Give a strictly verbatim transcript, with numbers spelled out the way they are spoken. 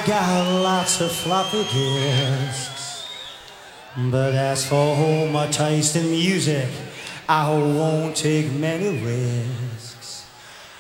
got lots of floppy disks, but as for my taste in music, I won't take many risks.